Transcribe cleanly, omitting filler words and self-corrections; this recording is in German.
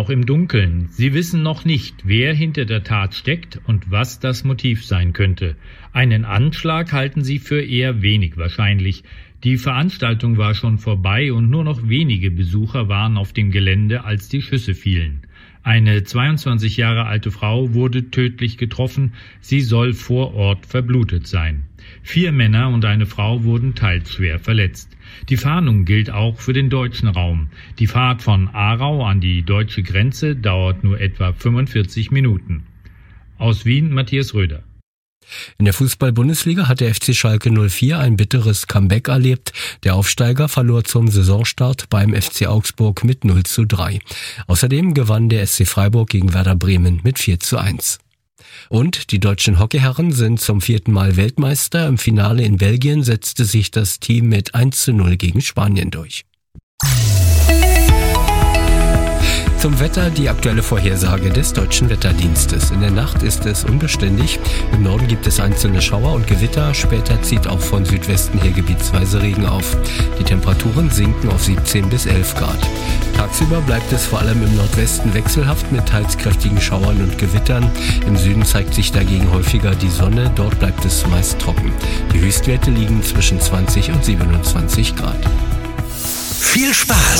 noch im Dunkeln. Sie wissen noch nicht, wer hinter der Tat steckt und was das Motiv sein könnte. Einen Anschlag halten sie für eher wenig wahrscheinlich. Die Veranstaltung war schon vorbei und nur noch wenige Besucher waren auf dem Gelände, als die Schüsse fielen. Eine 22 Jahre alte Frau wurde tödlich getroffen. Sie soll vor Ort verblutet sein. 4 Männer und eine Frau wurden teils schwer verletzt. Die Fahndung gilt auch für den deutschen Raum. Die Fahrt von Aarau an die deutsche Grenze dauert nur etwa 45 Minuten. Aus Wien Matthias Röder. In der Fußball-Bundesliga hat der FC Schalke 04 ein bitteres Comeback erlebt. Der Aufsteiger verlor zum Saisonstart beim FC Augsburg mit 0:3. Außerdem gewann der SC Freiburg gegen Werder Bremen mit 4:1. Und die deutschen Hockeyherren sind zum 4. Mal Weltmeister. Im Finale in Belgien setzte sich das Team mit 1:0 gegen Spanien durch. Zum Wetter die aktuelle Vorhersage des Deutschen Wetterdienstes. In der Nacht ist es unbeständig. Im Norden gibt es einzelne Schauer und Gewitter. Später zieht auch von Südwesten her gebietsweise Regen auf. Die Temperaturen sinken auf 17 bis 11 Grad. Tagsüber bleibt es vor allem im Nordwesten wechselhaft mit teils kräftigen Schauern und Gewittern. Im Süden zeigt sich dagegen häufiger die Sonne. Dort bleibt es meist trocken. Die Höchstwerte liegen zwischen 20 und 27 Grad. Viel Spaß